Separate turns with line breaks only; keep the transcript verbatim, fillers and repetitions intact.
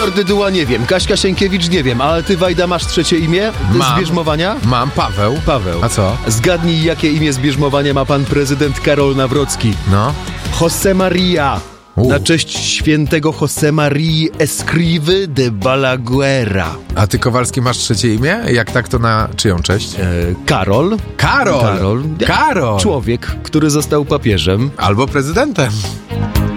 Dyduła nie wiem, Kaśka Sienkiewicz nie wiem, ale ty, Wajda, masz trzecie imię
Mam.
z bierzmowania?
Mam, Paweł.
Paweł.
A co?
Zgadnij, jakie imię z bierzmowania ma pan prezydent Karol Nawrocki.
No.
José María.
U.
Na cześć świętego José Marii Escrivy de Balaguera.
A ty, Kowalski, masz trzecie imię? Jak tak, to na czyją cześć?
E, Karol.
Karol!
Karol.
Karol!
Człowiek, który został papieżem.
Albo prezydentem.